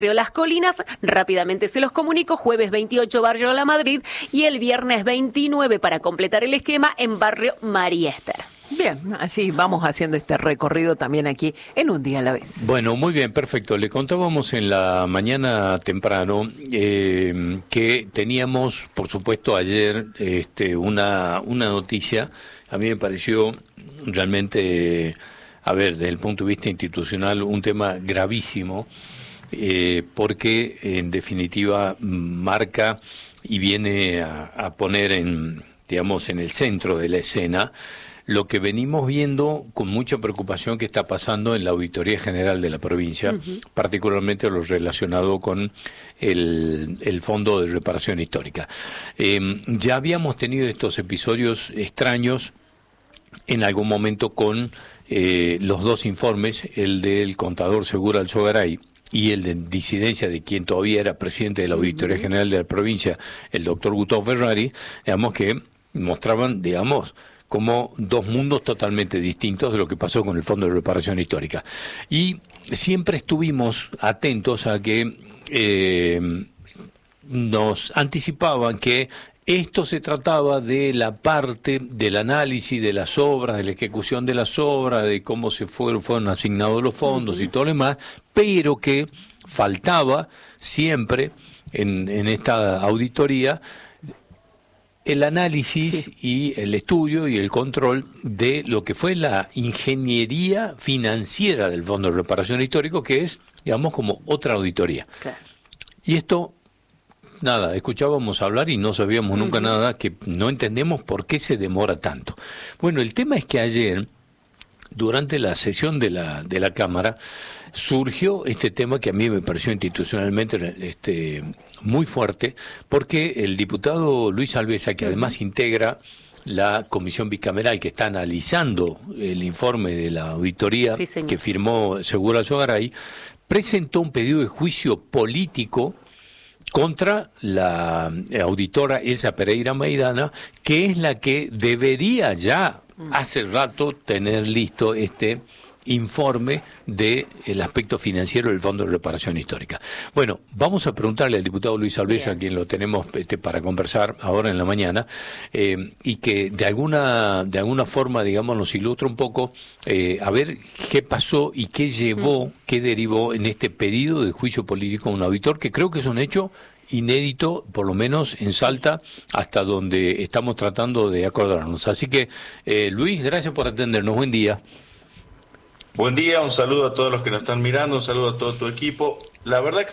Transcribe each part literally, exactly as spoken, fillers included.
Las Colinas, rápidamente se los comunico, jueves veintiocho Barrio La Madrid y el viernes veintinueve para completar el esquema en Barrio María Esther. Bien, así vamos haciendo este recorrido también aquí en Un Día a la Vez. Bueno, muy bien, perfecto. Le contábamos en la mañana temprano eh, que teníamos, por supuesto, ayer este, una, una noticia. A mí me pareció realmente, a ver, desde el punto de vista institucional, un tema gravísimo. Eh, porque en definitiva marca y viene a, a poner en, digamos, en el centro de la escena lo que venimos viendo con mucha preocupación que está pasando en la Auditoría General de la provincia, uh-huh. particularmente lo relacionado con el, el Fondo de Reparación Histórica. Eh, ya habíamos tenido estos episodios extraños en algún momento con eh, los dos informes, el del contador Segura Alzogaray y el de disidencia de quien todavía era presidente de la Auditoría uh-huh. General de la provincia, el doctor Gustavo Ferrari, digamos que mostraban, digamos, como dos mundos totalmente distintos de lo que pasó con el Fondo de Reparación Histórica. Y siempre estuvimos atentos a que eh, nos anticipaban que esto se trataba de la parte del análisis de las obras, de la ejecución de las obras, de cómo se fueron, fueron asignados los fondos uh-huh. y todo lo demás, pero que faltaba siempre en, en esta auditoría el análisis sí. y el estudio y el control de lo que fue la ingeniería financiera del Fondo de Reparación Histórico, que es, digamos, como otra auditoría. Claro. Y esto... Nada, escuchábamos hablar y no sabíamos nunca uh-huh. nada, que no entendemos por qué se demora tanto. Bueno, el tema es que ayer, durante la sesión de la de la Cámara, surgió este tema que a mí me pareció institucionalmente este muy fuerte, porque el diputado Luis Alvesa, que además integra la comisión bicameral que está analizando el informe de la auditoría sí, que firmó Segura Alzogaray, presentó un pedido de juicio político contra la auditora Elsa Pereira Maidana, que es la que debería ya hace rato tener listo este informe del aspecto financiero del Fondo de Reparación Histórica. Bueno, vamos a preguntarle al diputado Luis Alvesa, a quien lo tenemos este, para conversar ahora en la mañana, eh, y que de alguna de alguna forma, digamos, nos ilustra un poco, eh, a ver qué pasó y qué llevó, mm. qué derivó en este pedido de juicio político a un auditor, que creo que es un hecho inédito, por lo menos en Salta, hasta donde estamos tratando de acordarnos. Así que, eh, Luis, gracias por atendernos. Buen día. Buen día, un saludo a todos los que nos están mirando, un saludo a todo tu equipo. La verdad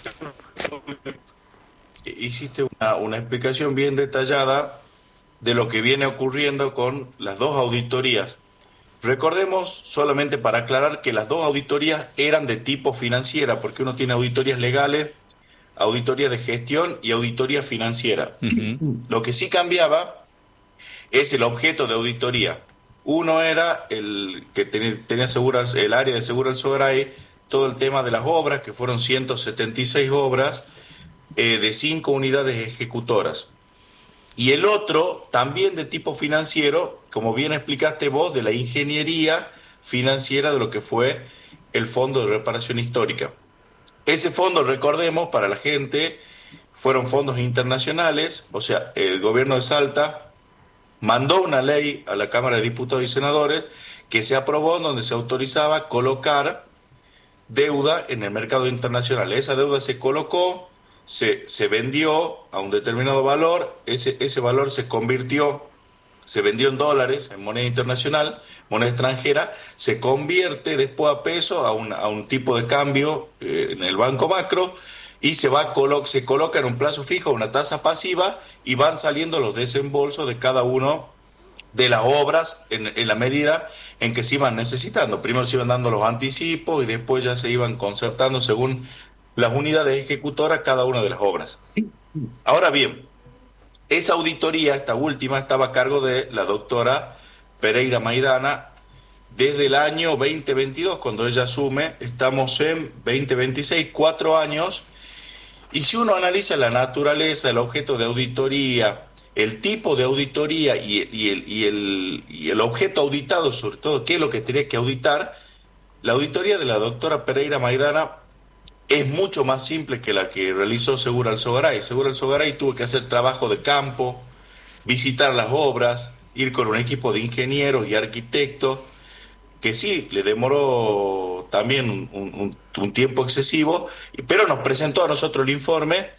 que hiciste una, una explicación bien detallada de lo que viene ocurriendo con las dos auditorías. Recordemos, solamente para aclarar, que las dos auditorías eran de tipo financiera, porque uno tiene auditorías legales, auditoría de gestión y auditoría financiera. Uh-huh. Lo que sí cambiaba es el objeto de auditoría. Uno era el que tenía, tenía segura, el área de Segura Alzogaray, todo el tema de las obras, que fueron ciento setenta y seis obras eh, de cinco unidades ejecutoras. Y el otro, también de tipo financiero, como bien explicaste vos, de la ingeniería financiera de lo que fue el Fondo de Reparación Histórica. Ese fondo, recordemos, para la gente, fueron fondos internacionales, o sea, el gobierno de Salta mandó una ley a la Cámara de Diputados y Senadores que se aprobó, donde se autorizaba colocar deuda en el mercado internacional. Esa deuda se colocó, se, se vendió a un determinado valor, ese, ese valor se convirtió, se vendió en dólares, en moneda internacional, moneda extranjera, se convierte después a peso, a un, a un tipo de cambio eh, en el Banco Macro, y se va colo- se coloca en un plazo fijo, una tasa pasiva, y van saliendo los desembolsos de cada uno de las obras en, en la medida en que se iban necesitando. Primero se iban dando los anticipos y después ya se iban concertando según las unidades ejecutoras cada una de las obras. Ahora bien, esa auditoría, esta última, estaba a cargo de la doctora Pereira Maidana desde el año veinte veintidós, cuando ella asume. Estamos en veinte veintiséis, cuatro años. Y si uno analiza la naturaleza, el objeto de auditoría, el tipo de auditoría y, y, el, y, el, y el objeto auditado, sobre todo, qué es lo que tenía que auditar, la auditoría de la doctora Pereira Maidana es mucho más simple que la que realizó Segura Alzogaray. Segura Alzogaray tuvo que hacer trabajo de campo, visitar las obras, ir con un equipo de ingenieros y arquitectos, que sí, le demoró también un, un, un tiempo excesivo, pero nos presentó a nosotros el informe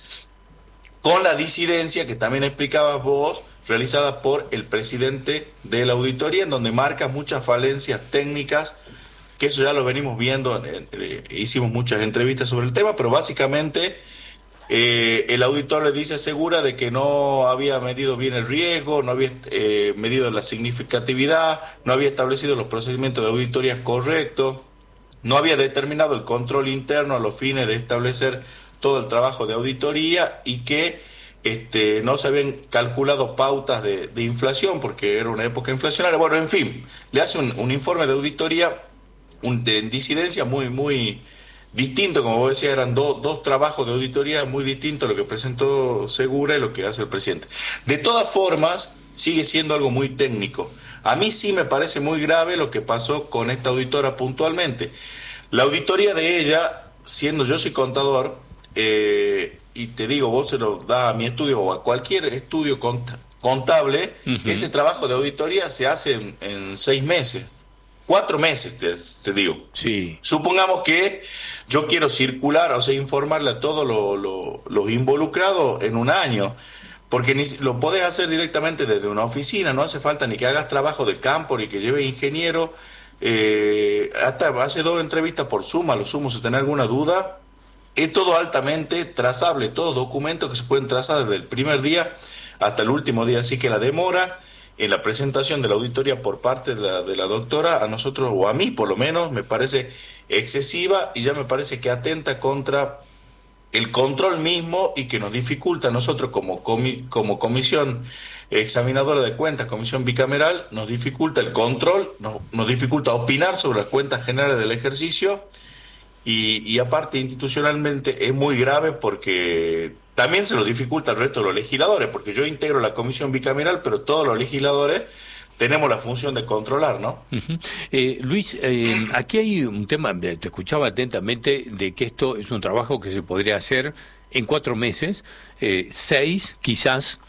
con la disidencia que también explicabas vos, realizada por el presidente de la auditoría, en donde marca muchas falencias técnicas, que eso ya lo venimos viendo, eh, eh, hicimos muchas entrevistas sobre el tema, pero básicamente eh, el auditor le dice Segura de que no había medido bien el riesgo, no había eh, medido la significatividad, no había establecido los procedimientos de auditoría correctos, no había determinado el control interno a los fines de establecer todo el trabajo de auditoría y que este, no se habían calculado pautas de, de inflación porque era una época inflacionaria. Bueno, en fin, le hace un, un informe de auditoría un, de disidencia muy muy distinto, como vos decías, eran do, dos trabajos de auditoría muy distintos, lo que presentó Segura y lo que hace el presidente. De todas formas, sigue siendo algo muy técnico. A mí sí me parece muy grave lo que pasó con esta auditora puntualmente. La auditoría de ella, siendo yo soy contador, eh, y te digo, vos se lo das a mi estudio o a cualquier estudio cont- contable, uh-huh. Ese trabajo de auditoría se hace en, en seis meses, cuatro meses, te, te digo. Sí. Supongamos que yo quiero circular, o sea, informarle a todos lo, lo, los involucrados en un año, porque ni, lo podés hacer directamente desde una oficina, no hace falta ni que hagas trabajo de campo, ni que lleves ingeniero. Eh, hasta hace dos entrevistas por Zoom, a lo sumo, si tenés alguna duda. Es todo altamente trazable, todos documentos que se pueden trazar desde el primer día hasta el último día, así que la demora en la presentación de la auditoría por parte de la, de la doctora, a nosotros, o a mí por lo menos, me parece excesiva y ya me parece que atenta contra el control mismo y que nos dificulta a nosotros como, comi, como comisión examinadora de cuentas, comisión bicameral, nos dificulta el control, nos, nos dificulta opinar sobre las cuentas generales del ejercicio. Y, y aparte institucionalmente es muy grave porque también se lo dificulta al resto de los legisladores, porque yo integro la comisión bicameral, pero todos los legisladores tenemos la función de controlar, ¿no? Uh-huh. eh, Luis, eh, aquí hay un tema, te escuchaba atentamente, de que esto es un trabajo que se podría hacer en cuatro meses, eh, seis quizás,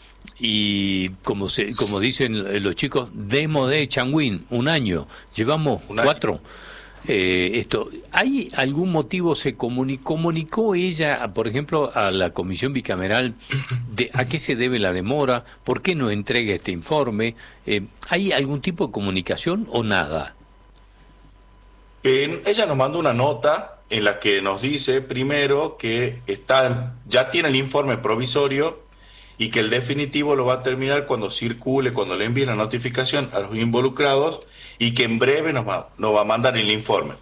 y como se, como dicen los chicos, demo de Changuín, un año, llevamos un año. cuatro. Eh, esto, ¿hay algún motivo, se comunicó, comunicó ella, por ejemplo, a la comisión bicameral de a qué se debe la demora, por qué no entrega este informe? Eh, ¿hay algún tipo de comunicación o nada? Eh, ella nos mandó una nota en la que nos dice primero que está, ya tiene el informe provisorio y que el definitivo lo va a terminar cuando circule, cuando le envíe la notificación a los involucrados y que en breve nos va, nos va a mandar el informe.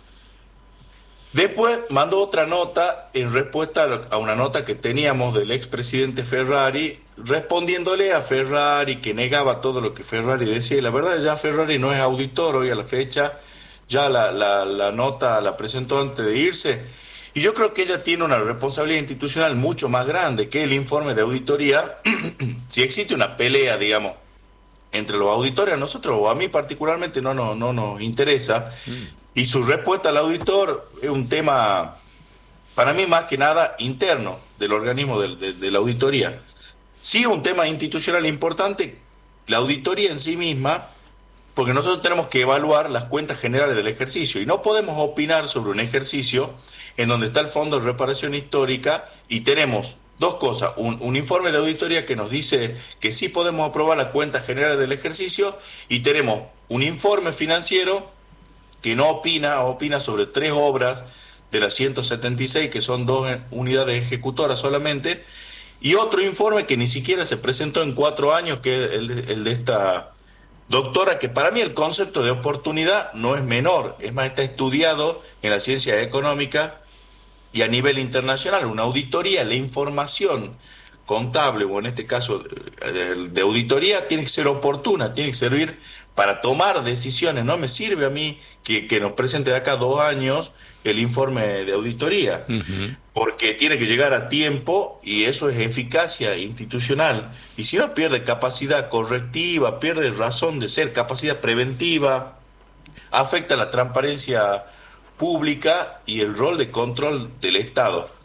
Después mandó otra nota en respuesta a una nota que teníamos del expresidente Ferrari, respondiéndole a Ferrari que negaba todo lo que Ferrari decía. Y la verdad, ya Ferrari no es auditor hoy a la fecha, ya la, la, la nota la presentó antes de irse. Y yo creo que ella tiene una responsabilidad institucional mucho más grande que el informe de auditoría. Si existe una pelea, digamos, entre los auditores, a nosotros, o a mí particularmente, no, no, no nos interesa. Mm. Y su respuesta al auditor es un tema, para mí más que nada, interno del organismo de, de, de la auditoría. Sí, un tema institucional importante, la auditoría en sí misma, porque nosotros tenemos que evaluar las cuentas generales del ejercicio y no podemos opinar sobre un ejercicio en donde está el Fondo de Reparación Histórica y tenemos dos cosas, un, un informe de auditoría que nos dice que sí podemos aprobar las cuentas generales del ejercicio y tenemos un informe financiero que no opina, opina sobre tres obras de las ciento setenta y seis, que son dos unidades ejecutoras solamente, y otro informe que ni siquiera se presentó en cuatro años, que es el, el de esta doctora, que para mí el concepto de oportunidad no es menor, es más, está estudiado en la ciencia económica y a nivel internacional. Una auditoría, la información contable, o en este caso de, de auditoría, tiene que ser oportuna, tiene que servir para tomar decisiones. No me sirve a mí que, que nos presente de acá dos años el informe de auditoría, uh-huh. porque tiene que llegar a tiempo y eso es eficacia institucional. Y si no, pierde capacidad correctiva, pierde razón de ser, capacidad preventiva, afecta la transparencia pública y el rol de control del Estado.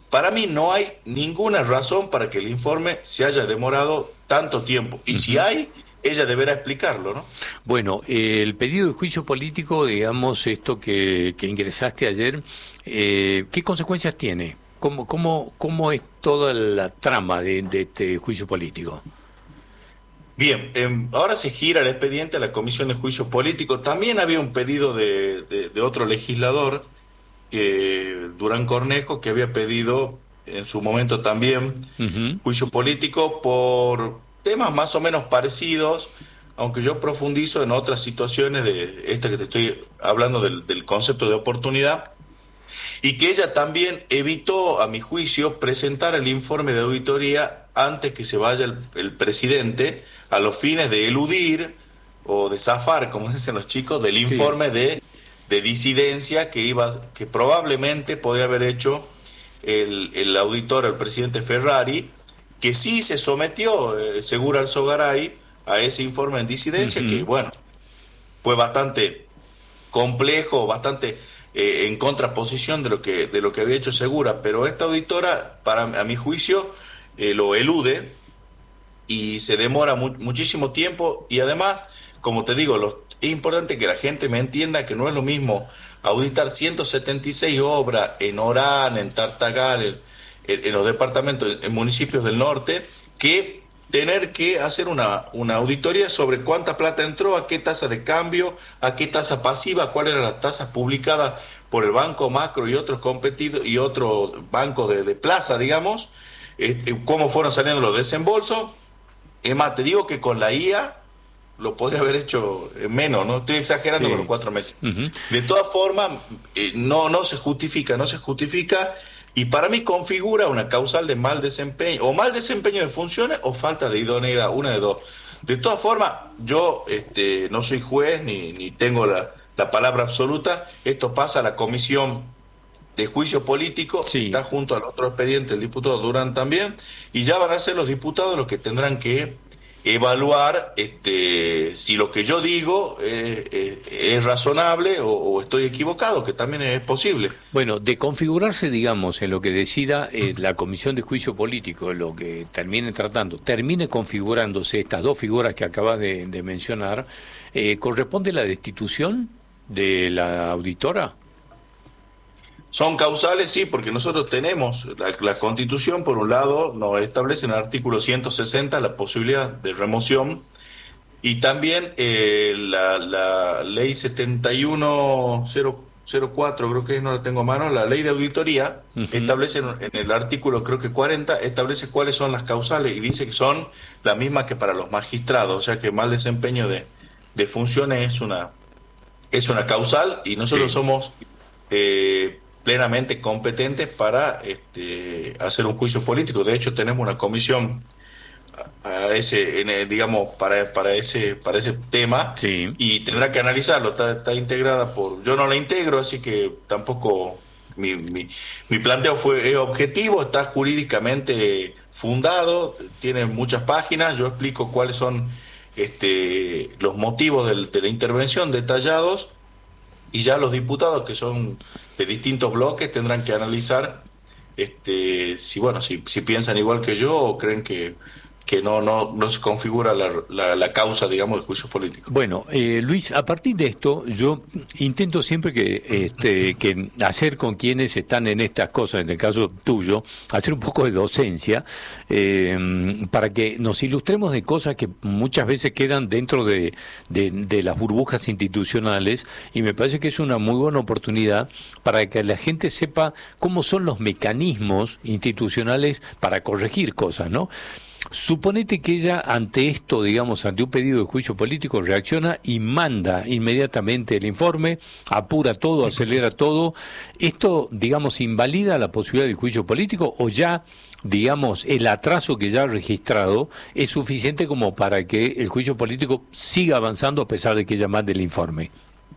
para mí no hay ninguna razón para que el informe se haya demorado tanto tiempo. Y uh-huh. si hay, ella deberá explicarlo, ¿no? Bueno, eh, el pedido de juicio político, digamos, esto que, que ingresaste ayer, eh, ¿qué consecuencias tiene? ¿Cómo, cómo, cómo es toda la trama de, de este juicio político? Bien, eh, ahora se gira el expediente a la Comisión de Juicio Político. También había un pedido de, de, de otro legislador, eh, Durán Cornejo, que había pedido en su momento también uh-huh. juicio político por temas más o menos parecidos, aunque yo profundizo en otras situaciones de esta que te estoy hablando del, del concepto de oportunidad, y que ella también evitó, a mi juicio, presentar el informe de auditoría antes que se vaya el, el presidente, a los fines de eludir o de zafar, como dicen los chicos, del informe sí. de, de disidencia que iba, que probablemente podía haber hecho el, el auditor, el presidente Ferrari, que sí se sometió, eh, Segura Alzogaray, a ese informe en disidencia, uh-huh. que bueno, fue bastante complejo, bastante eh, en contraposición de lo que de lo que había hecho Segura, pero esta auditora, para a mi juicio, eh, lo elude y se demora mu- muchísimo tiempo, y además, como te digo, los, es importante que la gente me entienda que no es lo mismo auditar ciento setenta y seis obras en Orán, en Tartagal, en, en, en los departamentos, en municipios del norte, que tener que hacer una, una auditoría sobre cuánta plata entró, a qué tasa de cambio, a qué tasa pasiva, cuáles eran las tasas publicadas por el Banco Macro y otros competidores y otros bancos de, de plaza, digamos, eh, cómo fueron saliendo los desembolsos. Es más, te digo que con la I A lo podría haber hecho menos, ¿no? Estoy exagerando sí. con los cuatro meses. Uh-huh. De todas formas, eh, no, no se justifica, no se justifica, y para mí configura una causal de mal desempeño, o mal desempeño de funciones, o falta de idoneidad, una de dos. De todas formas, yo este, no soy juez, ni, ni tengo la, la palabra absoluta. Esto pasa a la Comisión de Juicio Político, sí. está junto al otro expediente, el diputado Durán también, y ya van a ser los diputados los que tendrán que evaluar este, si lo que yo digo eh, eh, es razonable o, o estoy equivocado, que también es posible. Bueno, de configurarse, digamos, en lo que decida eh, la Comisión de Juicio Político, lo que termine tratando, termine configurándose estas dos figuras que acabas de, de mencionar, eh, ¿corresponde la destitución de la auditora? Son causales, sí, porque nosotros tenemos, la, la Constitución, por un lado, nos establece en el artículo ciento sesenta la posibilidad de remoción, y también eh, la, la ley setenta y uno cero cuatro, creo que no la tengo a mano, la ley de auditoría, uh-huh. establece en, en el artículo, creo que cuarenta, establece cuáles son las causales, y dice que son las mismas que para los magistrados, o sea que mal desempeño de, de funciones es una, es una causal, y nosotros sí. somos... Eh, plenamente competentes para este, hacer un juicio político. De hecho, tenemos una comisión a, a ese, en, digamos, para para ese para ese tema, sí. y tendrá que analizarlo. Está, está integrada por, yo no la integro, así que tampoco mi mi, mi planteo fue es objetivo, está jurídicamente fundado, tiene muchas páginas. Yo explico cuáles son este los motivos del, de la intervención detallados. Y ya los diputados, que son de distintos bloques, tendrán que analizar este si bueno si, si piensan igual que yo o creen que que no no no se configura la, la, la causa, digamos, de juicio político. Bueno, eh, Luis, a partir de esto, yo intento siempre que este que hacer con quienes están en estas cosas, en el caso tuyo, hacer un poco de docencia, eh, para que nos ilustremos de cosas que muchas veces quedan dentro de, de, de las burbujas institucionales, y me parece que es una muy buena oportunidad para que la gente sepa cómo son los mecanismos institucionales para corregir cosas, ¿no? Suponete que ella ante esto, digamos, ante un pedido de juicio político, reacciona y manda inmediatamente el informe, apura todo, acelera todo. ¿Esto, digamos, invalida la posibilidad del juicio político o ya, digamos, el atraso que ya ha registrado es suficiente como para que el juicio político siga avanzando a pesar de que ella mande el informe?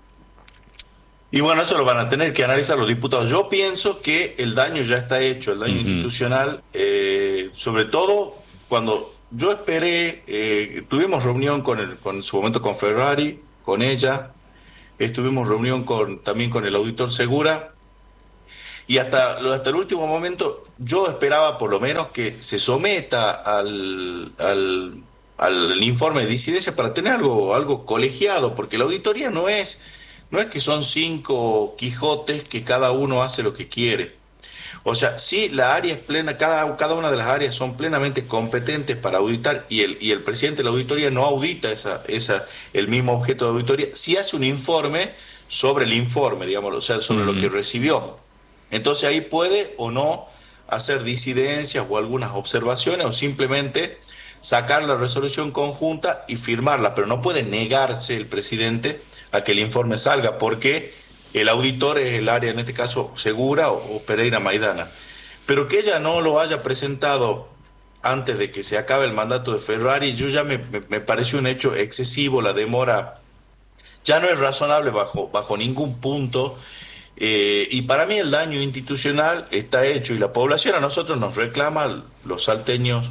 Y bueno, eso lo van a tener que analizar los diputados. Yo pienso que el daño ya está hecho, el daño uh-huh. institucional, eh, sobre todo... Cuando yo esperé, eh, tuvimos reunión con el, con en su momento con Ferrari, con ella, estuvimos reunión con también con el auditor Segura, y hasta, hasta el último momento yo esperaba por lo menos que se someta al, al, al informe de disidencia para tener algo, algo colegiado, porque la auditoría no es, no es que son cinco Quijotes que cada uno hace lo que quiere. O sea, sí, la área es plena, cada, cada una de las áreas son plenamente competentes para auditar, y el, y el presidente de la auditoría no audita esa, esa, el mismo objeto de auditoría, sí hace un informe sobre el informe, digamos, o sea, sobre uh-huh. lo que recibió. Entonces ahí puede o no hacer disidencias o algunas observaciones, o simplemente sacar la resolución conjunta y firmarla, pero no puede negarse el presidente a que el informe salga, porque el auditor es el área, en este caso, Segura o, o Pereira Maidana. Pero que ella no lo haya presentado antes de que se acabe el mandato de Ferrari, yo ya me, me, me pareció un hecho excesivo, la demora ya no es razonable bajo, bajo ningún punto, eh, y para mí el daño institucional está hecho, y la población a nosotros nos reclama, los salteños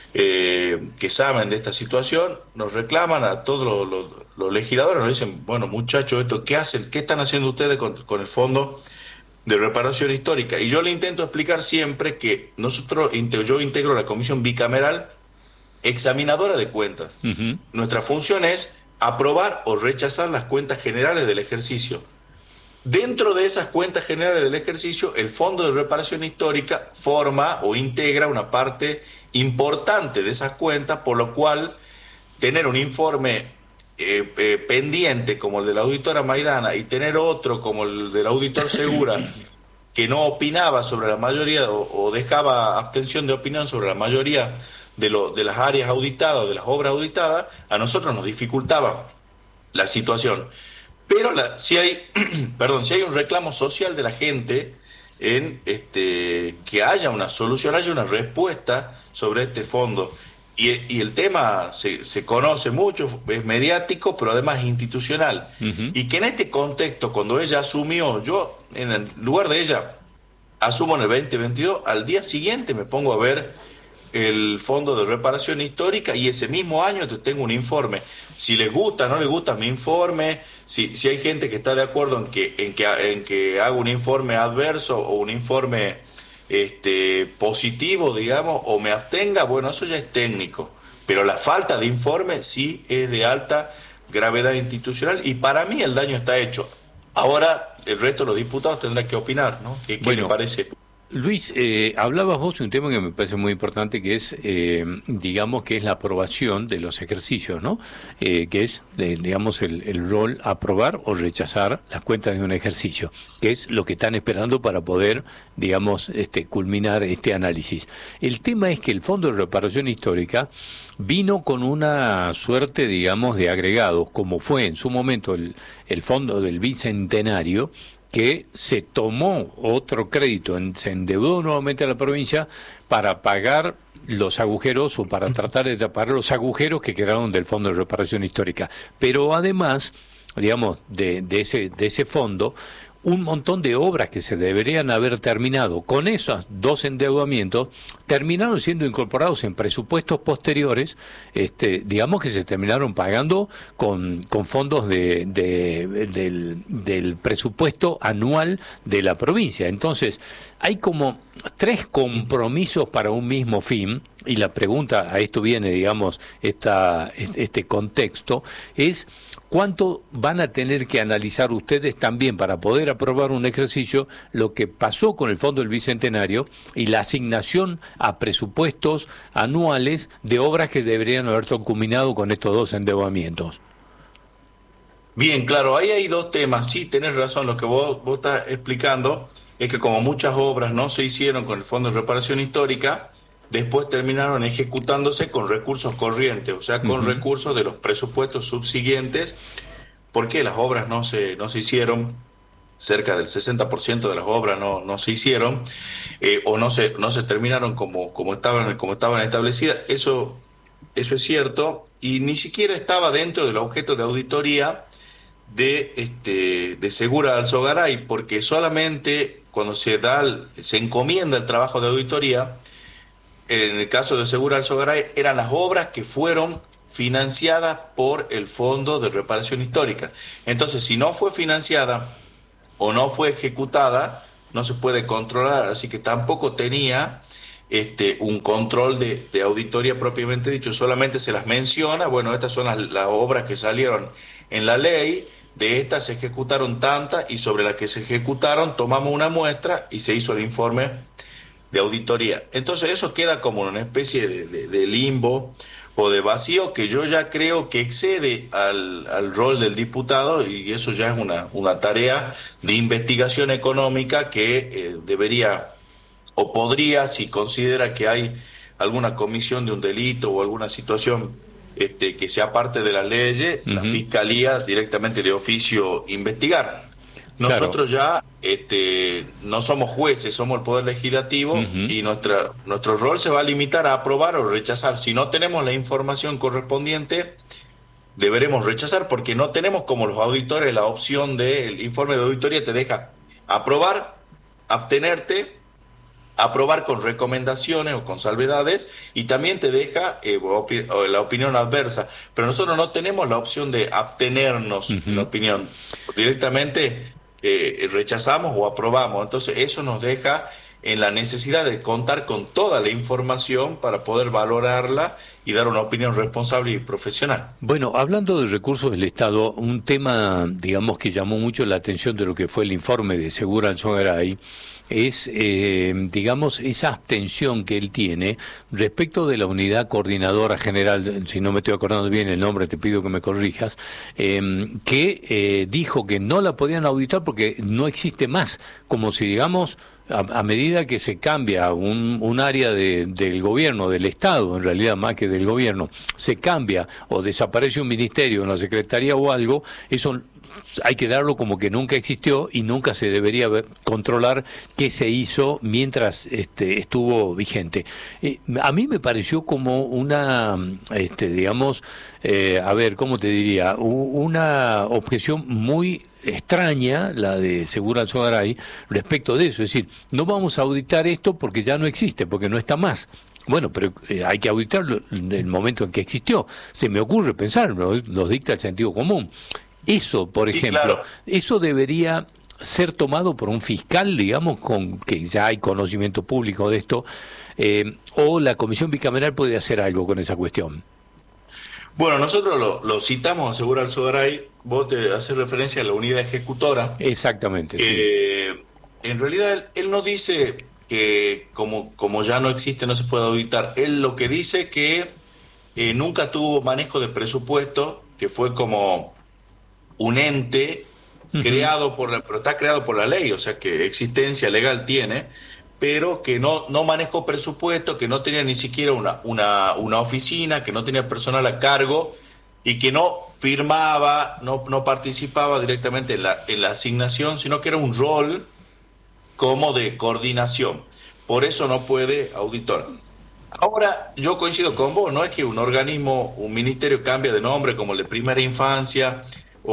eh, que saben de esta situación, nos reclaman a todos los, los, los legisladores, nos dicen, bueno muchachos, esto ¿qué hacen? ¿Qué están haciendo ustedes con, con el Fondo de Reparación Histórica? Y yo le intento explicar siempre que nosotros, yo integro la Comisión Bicameral Examinadora de Cuentas. Uh-huh. Nuestra función es aprobar o rechazar las cuentas generales del ejercicio. Dentro de esas cuentas generales del ejercicio, el Fondo de Reparación Histórica forma o integra una parte importante de esas cuentas, por lo cual tener un informe eh, eh, pendiente como el de la auditora Maidana y tener otro como el del auditor Segura, que no opinaba sobre la mayoría o, o dejaba abstención de opinión sobre la mayoría de, lo, de las áreas auditadas, de las obras auditadas, a nosotros nos dificultaba la situación. Pero la, si hay, perdón, si hay un reclamo social de la gente en este que haya una solución, haya una respuesta sobre este fondo. Y, y el tema se, se conoce mucho, es mediático, pero además es institucional. Uh-huh. Y que en este contexto, cuando ella asumió, yo en el lugar de ella, asumo en el veinte veintidós, al día siguiente me pongo a ver el Fondo de Reparación Histórica, y ese mismo año te tengo un informe. Si les gusta, no les gusta mi informe, si, si hay gente que está de acuerdo en que, en que, en que haga un informe adverso o un informe este, positivo, digamos, o me abstenga, bueno, eso ya es técnico. Pero la falta de informe sí es de alta gravedad institucional, y para mí el daño está hecho. Ahora el resto de los diputados tendrán que opinar, ¿no? ¿Qué, qué bueno, les parece? Luis, eh, hablabas vos de un tema que me parece muy importante, que es, eh, digamos, que es la aprobación de los ejercicios, ¿no? Eh, que es, eh, digamos, el, el rol aprobar o rechazar las cuentas de un ejercicio, que es lo que están esperando para poder, digamos, este, culminar este análisis. El tema es que el Fondo de Reparación Histórica vino con una suerte, digamos, de agregados, como fue en su momento el, el Fondo del Bicentenario, que se tomó otro crédito, se endeudó nuevamente a la provincia para pagar los agujeros o para tratar de tapar los agujeros que quedaron del Fondo de Reparación Histórica. Pero además, digamos, de, de ese de ese fondo, un montón de obras que se deberían haber terminado con esos dos endeudamientos terminaron siendo incorporados en presupuestos posteriores, este, digamos que se terminaron pagando con, con fondos de, de, del, del presupuesto anual de la provincia. Entonces, hay como tres compromisos para un mismo fin, y la pregunta, a esto viene, digamos, esta, este contexto, es ¿cuánto van a tener que analizar ustedes también para poder aprobar un ejercicio lo que pasó con el Fondo del Bicentenario y la asignación a presupuestos anuales de obras que deberían haber culminado con estos dos endeudamientos? Bien, claro, ahí hay dos temas. Sí, tenés razón, lo que vos, vos estás explicando es que como muchas obras no se hicieron con el Fondo de Reparación Histórica, después terminaron ejecutándose con recursos corrientes, o sea, con uh-huh. recursos de los presupuestos subsiguientes, porque las obras no se no se hicieron, cerca del sesenta por ciento de las obras no no se hicieron, eh, o no se no se terminaron como como estaban como estaban establecidas. Eso eso es cierto, y ni siquiera estaba dentro del objeto de auditoría de este de Segura Alzogaray, porque solamente cuando se da se encomienda el trabajo de auditoría, en el caso de Segura Alzogaray, eran las obras que fueron financiadas por el Fondo de Reparación Histórica. Entonces, si no fue financiada o no fue ejecutada, no se puede controlar, así que tampoco tenía este, un control de, de auditoría propiamente dicho, solamente se las menciona, bueno, estas son las, las obras que salieron en la ley, de estas se ejecutaron tantas y sobre las que se ejecutaron tomamos una muestra y se hizo el informe de auditoría. Entonces eso queda como una especie de, de, de limbo o de vacío que yo ya creo que excede al, al rol del diputado, y eso ya es una, una tarea de investigación económica que eh, debería o podría, si considera que hay alguna comisión de un delito o alguna situación este, que sea parte de las leyes, uh-huh. la Fiscalía directamente de oficio investigar. Nosotros claro. ya este, no somos jueces, somos el Poder Legislativo, uh-huh. y nuestra, nuestro rol se va a limitar a aprobar o rechazar. Si no tenemos la información correspondiente, deberemos rechazar, porque no tenemos como los auditores la opción de, el informe de auditoría te deja aprobar, abstenerte, aprobar con recomendaciones o con salvedades, y también te deja eh, opi- la opinión adversa, pero nosotros no tenemos la opción de abstenernos uh-huh. en la opinión, directamente eh, rechazamos o aprobamos. Entonces eso nos deja en la necesidad de contar con toda la información para poder valorarla y dar una opinión responsable y profesional. Bueno, hablando de recursos del Estado, un tema, digamos, que llamó mucho la atención de lo que fue el informe de Segura Alzogaray, es, eh, digamos, esa abstención que él tiene respecto de la unidad coordinadora general, si no me estoy acordando bien el nombre, te pido que me corrijas, eh, que eh, dijo que no la podían auditar porque no existe más, como si, digamos, a, a medida que se cambia un, un área de, del gobierno, del Estado, en realidad más que del gobierno, se cambia o desaparece un ministerio, una secretaría o algo, eso hay que darlo como que nunca existió y nunca se debería controlar qué se hizo mientras este, estuvo vigente. Eh, a mí me pareció como una, este, digamos, eh, a ver, ¿cómo te diría? Una objeción muy extraña, la de Segura Alzogaray, respecto de eso. Es decir, no vamos a auditar esto porque ya no existe, porque no está más. Bueno, pero eh, hay que auditarlo en el momento en que existió. Se me ocurre pensar, nos, nos dicta el sentido común. Eso, por sí, ejemplo, claro. eso debería ser tomado por un fiscal, digamos, con que ya hay conocimiento público de esto, eh, o la Comisión Bicameral puede hacer algo con esa cuestión. Bueno, nosotros lo, lo citamos a Segura Alzogaray, vos te haces referencia a la unidad ejecutora. Exactamente. Eh, sí. En realidad él, él no dice que como, como ya no existe no se puede auditar, él lo que dice que eh, nunca tuvo manejo de presupuesto, que fue como un ente uh-huh. creado por la, pero está creado por la ley, o sea que existencia legal tiene, pero que no, no manejó presupuesto, que no tenía ni siquiera una, una, una oficina, que no tenía personal a cargo y que no firmaba, no, no participaba directamente en la, en la asignación, sino que era un rol como de coordinación. Por eso no puede auditar. Ahora, yo coincido con vos, no es que un organismo, un ministerio cambie de nombre como el de Primera Infancia,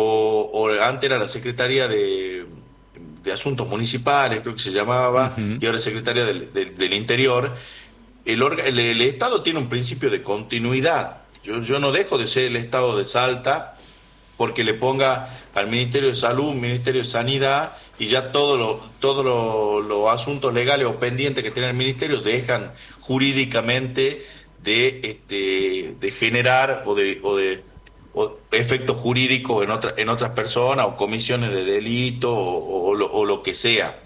O, o antes era la Secretaría de, de Asuntos Municipales, creo que se llamaba, uh-huh. y ahora es Secretaría del, del, del Interior. El, orga, el, el Estado tiene un principio de continuidad. Yo, yo no dejo de ser el Estado de Salta porque le ponga al Ministerio de Salud, Ministerio de Sanidad, y ya todos los todo lo, lo asuntos legales o pendientes que tiene el Ministerio dejan jurídicamente de, este, de generar o de... O de o efectos jurídicos en, otra, en otras personas o comisiones de delito o, o, lo, o lo que sea.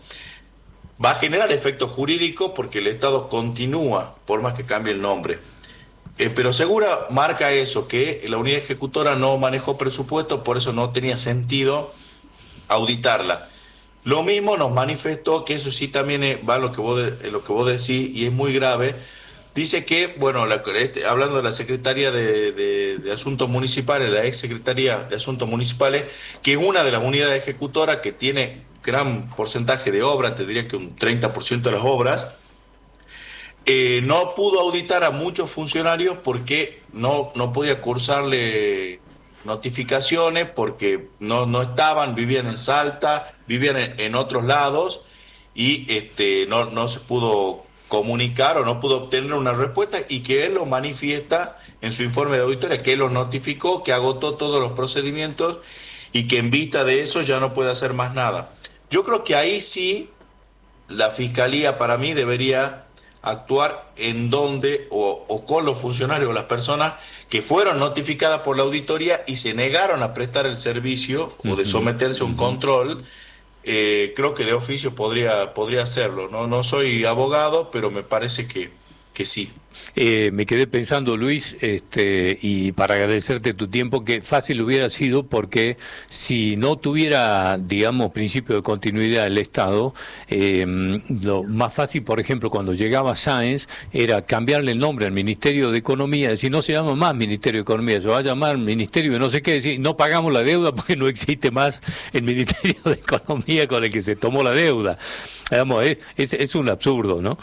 Va a generar efectos jurídicos porque el Estado continúa, por más que cambie el nombre. Eh, pero Segura marca eso, que la unidad ejecutora no manejó presupuesto, por eso no tenía sentido auditarla. Lo mismo nos manifestó, que eso sí también es, va a lo que vos, de, lo que vos decís, y es muy grave. Dice que, bueno, la, este, hablando de la Secretaría de, de, de Asuntos Municipales, la ex Secretaría de Asuntos Municipales, que es una de las unidades ejecutoras que tiene gran porcentaje de obras, te diría que un treinta por ciento de las obras, eh, no pudo auditar a muchos funcionarios porque no, no podía cursarle notificaciones, porque no, no estaban, vivían en Salta, vivían en, en otros lados, y este no, no se pudo comunicar o no pudo obtener una respuesta, y que él lo manifiesta en su informe de auditoría, que él lo notificó, que agotó todos los procedimientos y que en vista de eso ya no puede hacer más nada. Yo creo que ahí sí la Fiscalía para mí debería actuar en donde o, o con los funcionarios o las personas que fueron notificadas por la auditoría y se negaron a prestar el servicio uh-huh. o de someterse a un control. Eh, creo que de oficio podría podría hacerlo. No no soy abogado, pero me parece que, que sí. Eh, me quedé pensando, Luis, este, y para agradecerte tu tiempo, que fácil hubiera sido porque si no tuviera, digamos, principio de continuidad el Estado, eh, lo más fácil, por ejemplo, cuando llegaba Sáenz, era cambiarle el nombre al Ministerio de Economía, decir, no se llama más Ministerio de Economía, se va a llamar Ministerio de no sé qué, decir, no pagamos la deuda porque no existe más el Ministerio de Economía con el que se tomó la deuda. Digamos, es, es, es un absurdo, ¿no?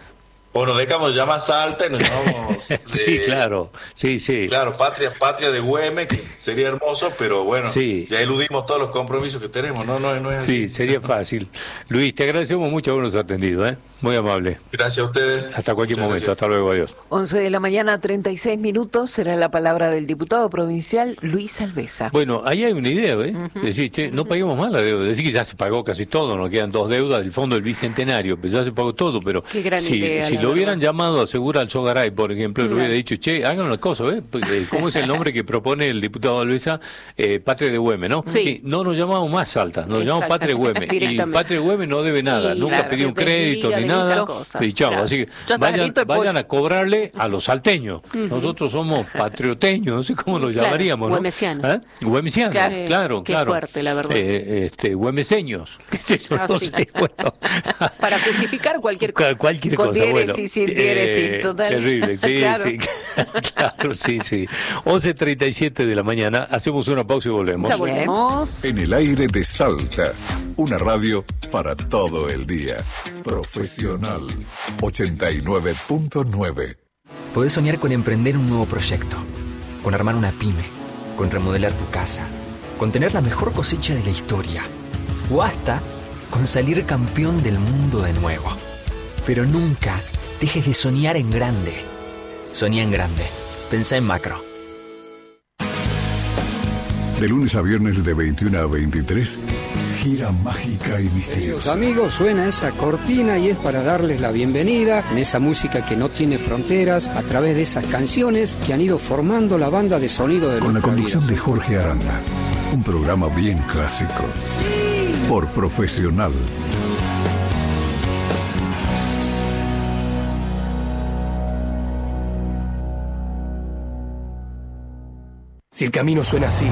O nos dejamos llamar Salta y nos llamamos... sí, de, claro, sí, sí. Claro, Patria patria de Güemes, que sería hermoso, pero bueno, sí. ya eludimos todos los compromisos que tenemos, ¿no? No, no es así. Sí, sería fácil. Luis, te agradecemos mucho habernos atendido, ¿eh? Muy amable. Gracias a ustedes. Hasta cualquier Muchas momento, gracias. hasta luego, adiós. once de la mañana, treinta y seis minutos, será la palabra del diputado provincial Luis Alvesa. Bueno, ahí hay una idea, ¿eh? Uh-huh. Decir, che, no paguemos más la deuda. Decir que ya se pagó casi todo, nos quedan dos deudas del Fondo del Bicentenario, pero ya se pagó todo, pero Qué gran si, idea, si lo verdad. hubieran llamado a Segura Alzogaray, por ejemplo, Claro. le hubiera dicho, che, hagan una cosa, ¿eh? ¿Cómo es el nombre que propone el diputado Alvesa? Eh, Patria de Güemes, ¿no? Sí. sí. No nos llamamos más Salta, nos llamamos Patria de Güemes. Y Directamente. Patria de Güemes no debe nada, Y nunca claro, pidió un se crédito desliga ni de nada. muchas cosas, Y chao, claro. así que Ya está vayan, listo el vayan pollo. a cobrarle a los salteños. Uh-huh. Nosotros somos patrioteños, no sé cómo nos Claro, llamaríamos, ¿no? güemesianos. ¿Eh? Güemesianos, Claro. claro, Qué claro. fuerte, la verdad. Eh, este, güemeseños. Eso Ah, no sí. sé, bueno. Para justificar cualquier cosa. Cual- Cualquier Con cosa, diéresis, bueno. sin diéresis, Eh, total. Terrible, sí, Claro. sí. Claro, sí, sí. once treinta y siete de la mañana, hacemos una pausa y volvemos. Ya volvemos. En el aire de Salta, una radio para todo el día. Profesional ochenta y nueve punto nueve. Podés soñar con emprender un nuevo proyecto, con armar una pyme, con remodelar tu casa, con tener la mejor cosecha de la historia, o hasta con salir campeón del mundo de nuevo. Pero nunca dejes de soñar en grande. Soñá en grande. Pensá en macro. De lunes a viernes de veintiuno a veintitrés, gira mágica y Queridos misteriosa. amigos, suena esa cortina y es para darles la bienvenida en esa música que no tiene fronteras a través de esas canciones que han ido formando la banda de sonido de Con la nuestra conducción vida. de Jorge Aranda. Un programa bien clásico. Por Profesional. Si el camino suena así,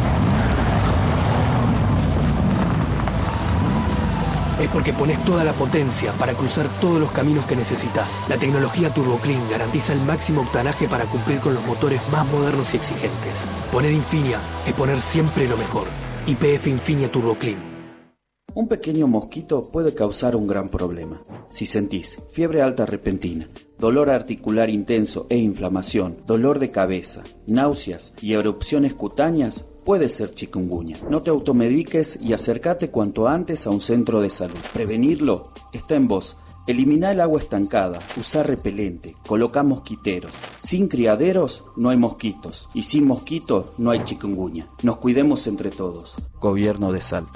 es porque pones toda la potencia para cruzar todos los caminos que necesitas. La tecnología Turbo Clean garantiza el máximo octanaje para cumplir con los motores más modernos y exigentes. Poner Infinia es poner siempre lo mejor. Y P F Infinia Turbo Clean. Un pequeño mosquito puede causar un gran problema. Si sentís fiebre alta repentina, dolor articular intenso e inflamación, dolor de cabeza, náuseas y erupciones cutáneas, puede ser chikungunya. No te automediques y acércate cuanto antes a un centro de salud. Prevenirlo está en vos. Elimina el agua estancada, usa repelente, coloca mosquiteros. Sin criaderos no hay mosquitos y sin mosquitos no hay chikungunya. Nos cuidemos entre todos. Gobierno de Salta.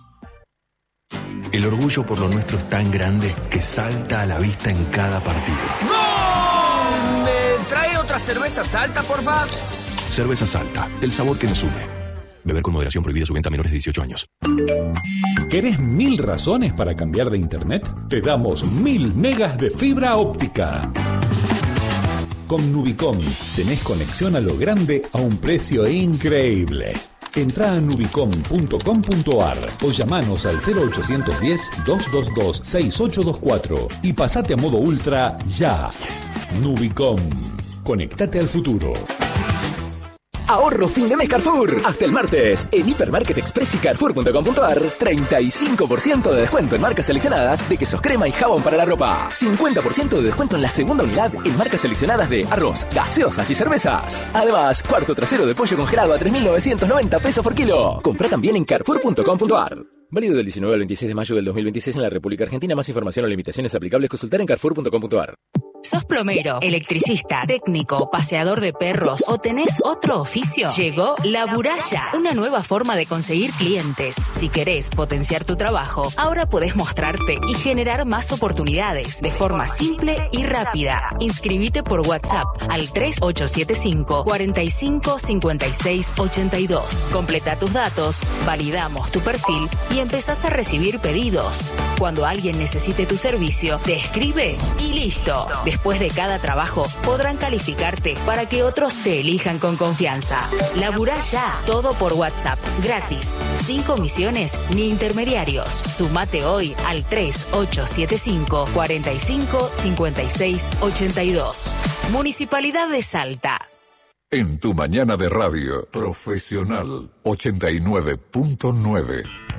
El orgullo por lo nuestro es tan grande que salta a la vista en cada partido. ¡Gol! ¿Me trae otra cerveza Salta, porfa? Cerveza Salta, el sabor que nos une. Beber con moderación, prohibida su venta a menores de dieciocho años. ¿Querés mil razones para cambiar de internet? Te damos mil megas de fibra óptica. Con Nubicom tenés conexión a lo grande a un precio increíble. Entrá a nubicom punto com punto ar o llamanos al cero ochocientos diez, doscientos veintidós, sesenta y ocho veinticuatro y pasate a modo ultra ya. Nubicom. Conectate al futuro. Ahorro fin de mes Carrefour. Hasta el martes. En Hipermarket Express y Carrefour punto com punto ar, treinta y cinco por ciento de descuento en marcas seleccionadas de quesos crema y jabón para la ropa. cincuenta por ciento de descuento en la segunda unidad en marcas seleccionadas de arroz, gaseosas y cervezas. Además, cuarto trasero de pollo congelado a tres mil novecientos noventa pesos por kilo. Comprá también en Carrefour punto com punto ar. Válido del diecinueve al veintiséis de mayo del dos mil veintiséis en la República Argentina. Más información o limitaciones aplicables consultar en Carrefour punto com punto ar. ¿Sos plomero, electricista, técnico, paseador de perros o tenés otro oficio? Llegó La Buralla, una nueva forma de conseguir clientes. Si querés potenciar tu trabajo, ahora podés mostrarte y generar más oportunidades de forma simple y rápida. Inscribite por WhatsApp al tres ocho siete cinco, cuatro cinco, cinco seis ocho dos. Completa tus datos, validamos tu perfil y empezás a recibir pedidos. Cuando alguien necesite tu servicio, te escribe y listo. Después de cada trabajo, podrán calificarte para que otros te elijan con confianza. Laburá ya, todo por WhatsApp, gratis, sin comisiones ni intermediarios. Sumate hoy al tres ocho siete cinco, cuatro cinco, cinco seis ocho dos. Municipalidad de Salta. En tu mañana de radio, Profesional ochenta y nueve punto nueve.